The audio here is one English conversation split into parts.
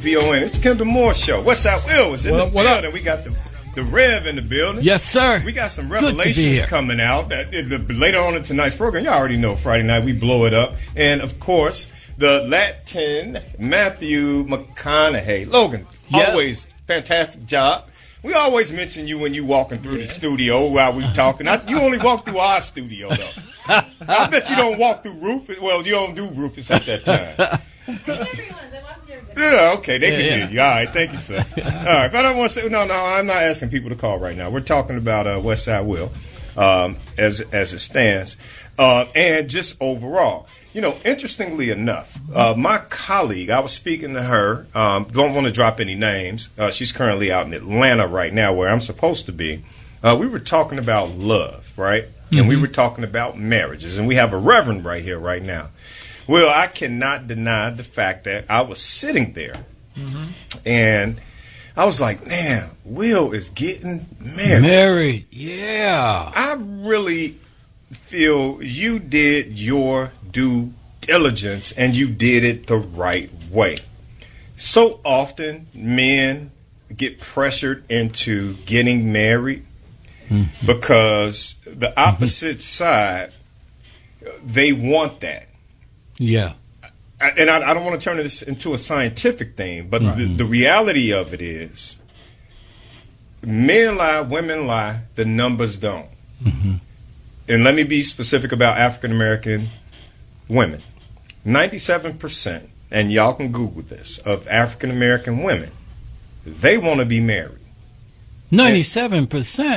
WVON. It's the Kendall Moore Show. What's up, Will? It's in the building. We got the Rev in the building. Yes, sir. We got some revelations coming out later on in tonight's program. Y'all already know Friday night we blow it up. And, of course, the Latin Matthew McConaughey. Logan, always fantastic job. We always mention you when you walking through the studio while we talking. You only walk through our studio, though. I bet you don't walk through Rufus. Well, you don't do Rufus at that time. Yeah, okay, they can hear you. All right, thank you, sis. All right, but I don't want to say, no, I'm not asking people to call right now. We're talking about Westside Will as it stands. And just overall. You know, interestingly enough, my colleague, I was speaking to her, don't want to drop any names. She's currently out in Atlanta right now where I'm supposed to be. We were talking about love, right? Mm-hmm. And we were talking about marriages. And we have a reverend right here right now. Well, I cannot deny the fact that I was sitting there and I was like, man, Will is getting married. Yeah. I really feel you did your due diligence and you did it the right way. So often men get pressured into getting married because the opposite side, they want that. Yeah. And I don't want to turn this into a scientific thing, but the reality of it is men lie, women lie, the numbers don't. And let me be specific about African American women. 97%, and y'all can Google this, of African American women, they want to be married. 97%?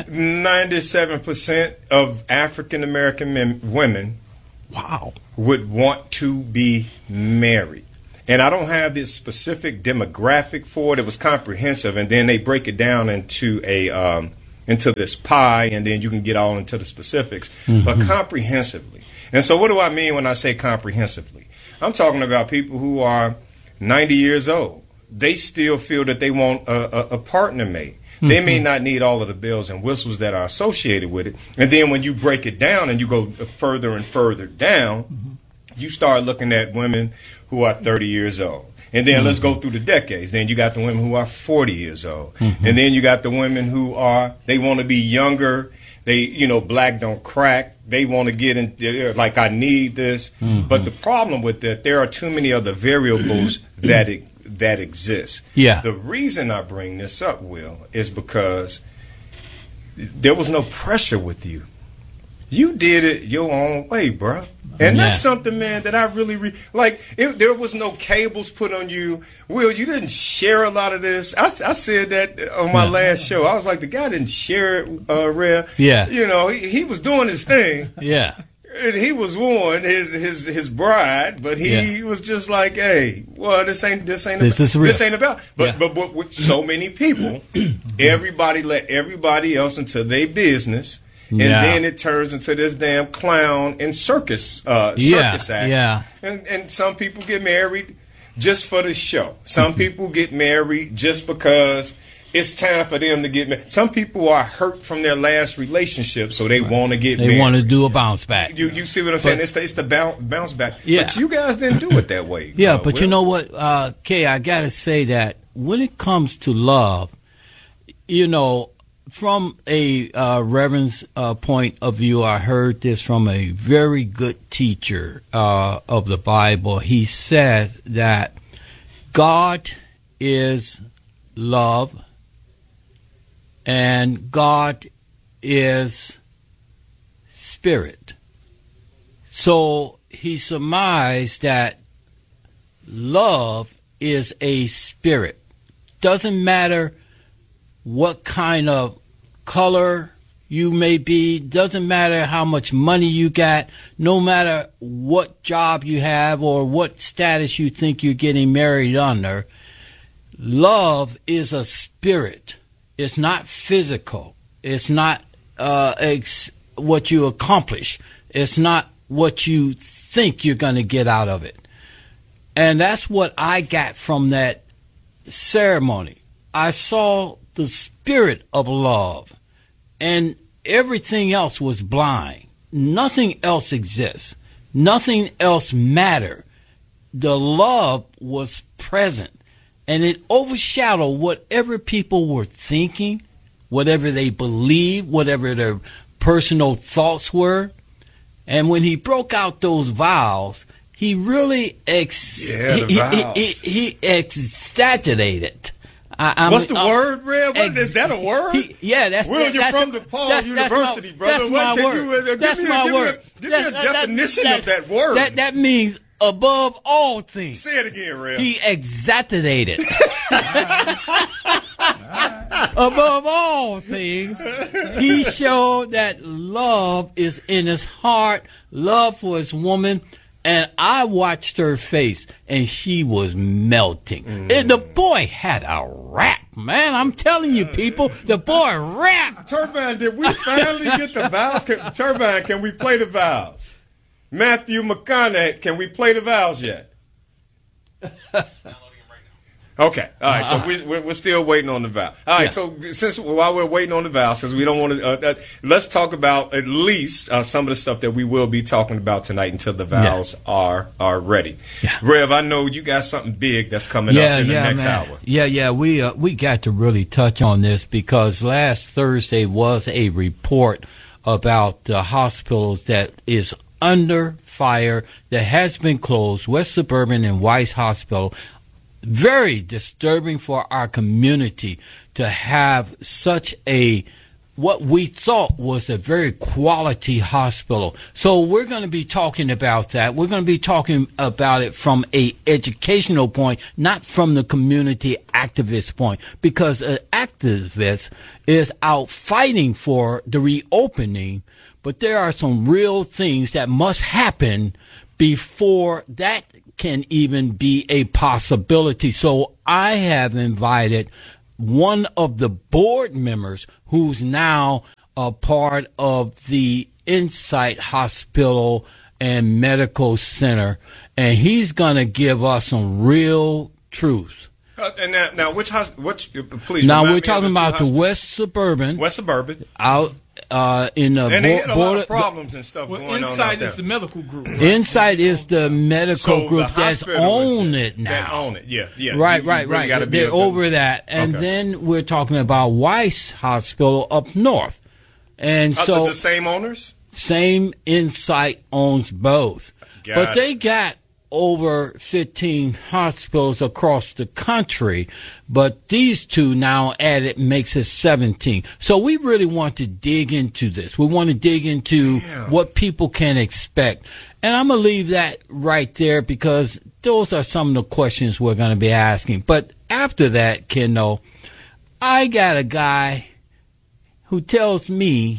97% of African American women would want to be married. And I don't have this specific demographic for it. It was comprehensive, and then they break it down into into this pie, and then you can get all into the specifics, but comprehensively. And so what do I mean when I say comprehensively? I'm talking about people who are 90 years old. They still feel that they want a partner mate. They may not need all of the bells and whistles that are associated with it. And then when you break it down and you go further and further down, you start looking at women who are 30 years old. And then let's go through the decades. Then you got the women who are 40 years old. And then you got the women who they want to be younger. They, black don't crack. They want to get in, like, I need this. But the problem with that, there are too many other variables that exist. Yeah. The reason I bring this up, Will, is because there was no pressure with you. You did it your own way, bro. And that's something, man, that I really there was no cables put on you. Will, you didn't share a lot of this. I said that on my last show. I was like, the guy didn't share it, Rev. Yeah. He was doing his thing. Yeah. And he was wooing his bride, but he was just like, hey, well, this ain't about. But with so many people, everybody let everybody else into their business. And then it turns into this damn clown and circus act. Yeah. And some people get married just for the show. Some people get married just because it's time for them to get married. Some people are hurt from their last relationship, so they want to get married. They want to do a bounce back. You see what I'm saying? It's the bounce back. Yeah. But you guys didn't do it that way. Yeah, but Will. You know what, Kay, I got to say that when it comes to love, from a reverend's point of view, I heard this from a very good teacher of the Bible. He said that God is love and God is spirit. So he surmised that love is a spirit. Doesn't matter what kind of color you may be, doesn't matter how much money you got, no matter what job you have or what status you think you're getting married under, love is a spirit. It's not physical. It's not what you accomplish. It's not what you think you're going to get out of it. And that's what I got from that ceremony. I saw the spirit of love, and everything else was blind. Nothing else exists. Nothing else mattered. The love was present, and it overshadowed whatever people were thinking, whatever they believed, whatever their personal thoughts were. And when he broke out those vows, he really he exaggerated. What's the word, Rev? Is that a word? That's Will, you're from DePaul University, brother. That's my word. That's my word. Give me a definition of that word. That means above all things. Say it again, Rev. He exaggerated. Above all things, he showed that love is in his heart, love for his woman. And I watched her face, and she was melting. And the boy had a rap, man. I'm telling you, people, the boy rapped. Turbine, did we finally get the vows? Turbine, can we play the vows? Matthew McConaughey, can we play the vows yet? Okay, all right. So we're still waiting on the vow. All right. So while we're waiting on the vows, because we don't want to, let's talk about at least some of the stuff that we will be talking about tonight until the vows are ready. Yeah. Rev, I know you got something big that's coming up in the next hour. Yeah. We got to really touch on this because last Thursday was a report about the hospitals that is under fire that has been closed. West Suburban and Weiss Hospital. Very disturbing for our community to have such a, what we thought was a very quality hospital. So we're going to be talking about that. We're going to be talking about it from a educational point, not from the community activist point, because an activist is out fighting for the reopening, but there are some real things that must happen before that can even be a possibility. So I have invited one of the board members who's now a part of the Insight Hospital and Medical Center, and he's going to give us some real truth. And now, please. Now we're talking about the West Suburban. Out in the and they had a lot of problems and stuff going on out there. Insight is the medical group. Right? Insight is the medical group that's own it now. That own it, yeah. Right. They're over that, and then we're talking about Weiss Hospital up north, and so the same owners. Same Insight owns both, but they got over 15 hospitals across the country, but these two now added makes it 17. So we really want to dig into this. We want to dig into what people can expect. And I'm going to leave that right there because those are some of the questions we're going to be asking. But after that, Kendall, I got a guy who tells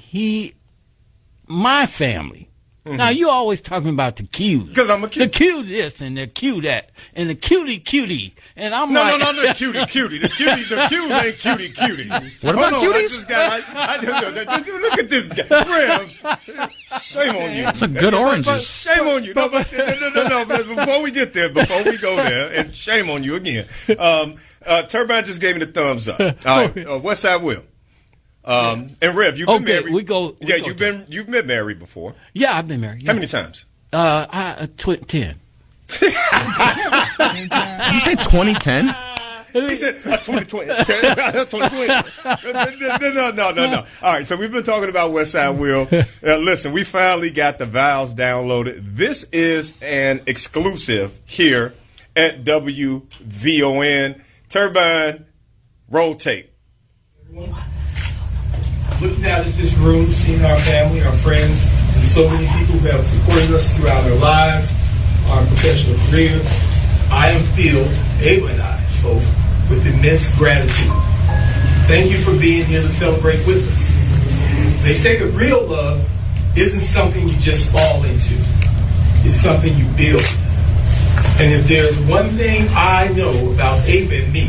me my family. Mm-hmm. Now, you always talking about the Qs. Because I'm a cute. The cute this and the cute that and the cutie. And I'm No, the cutie. The Qs ain't cutie. What about cuties? Look at this guy. Rev, shame on you. That's a good oranges. Shame on you. No, before we get there, before we go there, and shame on you again. Turbine just gave me the thumbs up. All right, Westside Will. And Rev, you've been married. You've been married before. Yeah, I've been married. Yeah. How many times? 10. Did you say 2010? He said 2020. No. All right, so we've been talking about Westside Will. Listen, we finally got the vows downloaded. This is an exclusive here at WVON. Turbine, roll tape. Looking out at this room, seeing our family, our friends, and so many people who have supported us throughout our lives, our professional careers, I am filled, Ava and I both, with immense gratitude. Thank you for being here to celebrate with us. They say that real love isn't something you just fall into. It's something you build. And if there's one thing I know about Ava and me,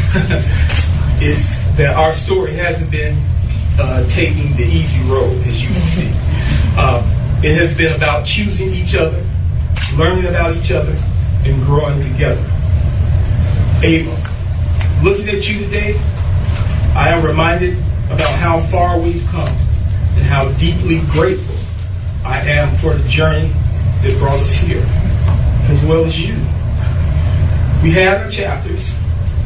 it's that our story hasn't been taking the easy road, as you can see. It has been about choosing each other, learning about each other, and growing together. Ava, looking at you today, I am reminded about how far we've come and how deeply grateful I am for the journey that brought us here, as well as you. We had our chapters,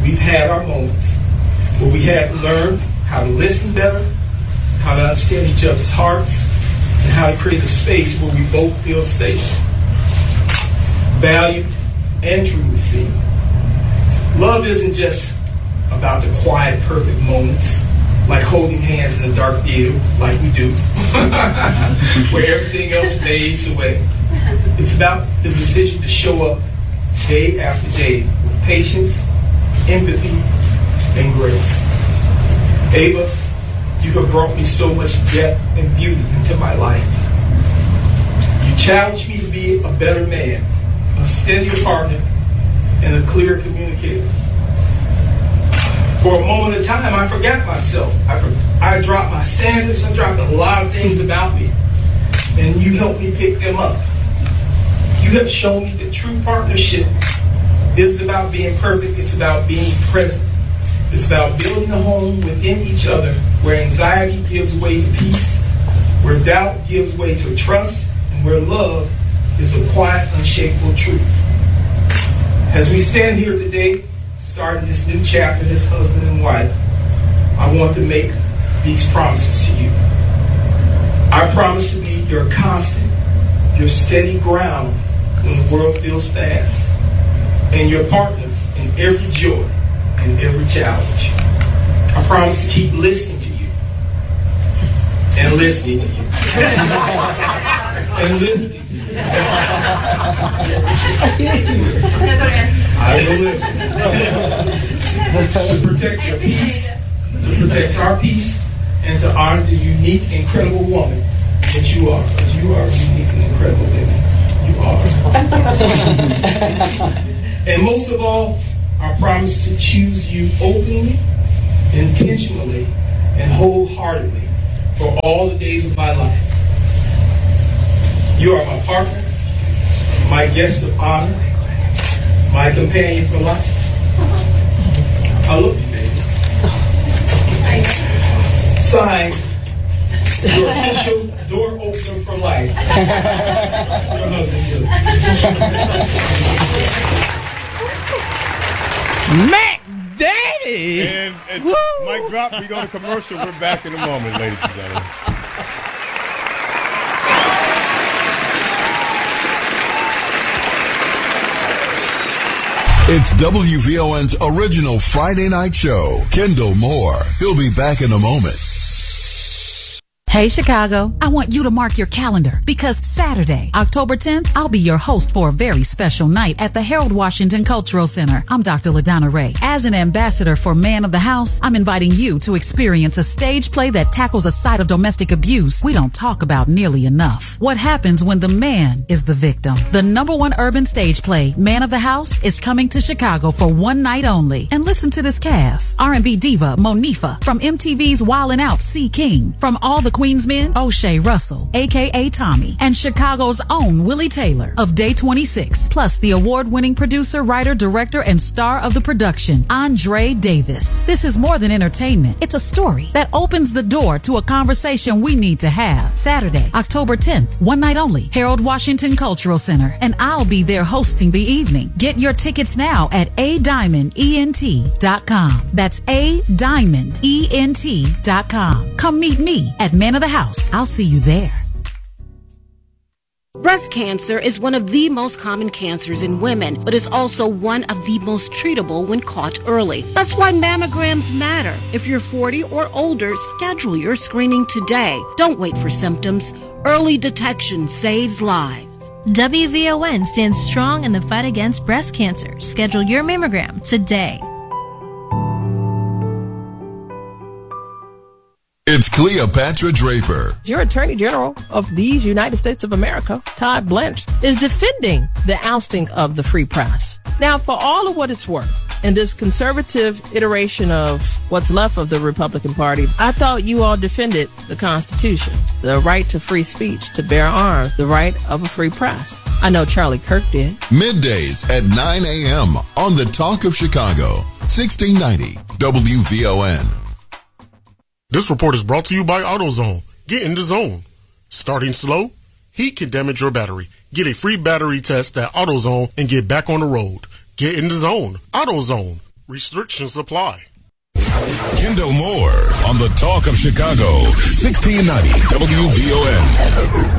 we've had our moments where we had to learn how to listen better, how to understand each other's hearts, and how to create a space where we both feel safe, valued, and truly seen. Love isn't just about the quiet, perfect moments, like holding hands in a dark theater, like we do, where everything else fades away. It's about the decision to show up day after day with patience, empathy, and grace. Ava, you have brought me so much depth and beauty into my life. You challenged me to be a better man, a steadier partner, and a clear communicator. For a moment of time, I forgot myself. I dropped my standards. I dropped a lot of things about me. And you helped me pick them up. You have shown me that true partnership isn't about being perfect. It's about being present. It's about building a home within each other where anxiety gives way to peace, where doubt gives way to trust, and where love is a quiet, unshakable truth. As we stand here today, starting this new chapter as husband and wife, I want to make these promises to you. I promise to be your constant, your steady ground when the world feels fast, and your partner in every joy and every challenge. I promise to keep listening to you, and listening to you, and listening to you. I will listen. To protect your peace, to protect our peace, and to honor the unique, incredible woman that you are. Because you are a unique and incredible woman. You are. And most of all, I promise to choose you openly, intentionally, and wholeheartedly for all the days of my life. You are my partner, my guest of honor, my companion for life. I love you, baby. Signed, your official door opener for life. Your husband, too. Mac Daddy! And mic drop, we go to commercial. We're back in a moment, ladies and gentlemen. It's WVON's original Friday night show. Kendall Moore. He'll be back in a moment. Hey, Chicago, I want you to mark your calendar because Saturday, October 10th, I'll be your host for a very special night at the Harold Washington Cultural Center. I'm Dr. LaDonna Ray. As an ambassador for Man of the House, I'm inviting you to experience a stage play that tackles a side of domestic abuse we don't talk about nearly enough. What happens when the man is the victim? The #1 urban stage play, Man of the House, is coming to Chicago for one night only. And listen to this cast. R&B diva Monifa, from MTV's Wildin' Out, C. King, from All the Queen's Men, O'Shea Russell, a.k.a. Tommy, and Chicago's own Willie Taylor of Day 26, plus the award-winning producer, writer, director, and star of the production, Andre Davis. This is more than entertainment. It's a story that opens the door to a conversation we need to have. Saturday, October 10th, one night only, Harold Washington Cultural Center, and I'll be there hosting the evening. Get your tickets now at adiamondent.com. That's adiamondent.com. Come meet me at Man of the House. I'll see you there. Breast cancer is one of the most common cancers in women, but is also one of the most treatable when caught early. That's why mammograms matter. If you're 40 or older, schedule your screening today. Don't wait for symptoms. Early detection saves lives. WVON stands strong in the fight against breast cancer. Schedule your mammogram today. It's Cleopatra Draper. Your Attorney General of these United States of America, Todd Blanche, is defending the ousting of the free press. Now, for all of what it's worth, in this conservative iteration of what's left of the Republican Party, I thought you all defended the Constitution, the right to free speech, to bear arms, the right of a free press. I know Charlie Kirk did. Middays at 9 a.m. on the Talk of Chicago, 1690 WVON. This report is brought to you by AutoZone. Get in the zone. Starting slow? Heat can damage your battery. Get a free battery test at AutoZone and get back on the road. Get in the zone. AutoZone. Restrictions apply. Kendall Moore on the Talk of Chicago, 1690 WVON.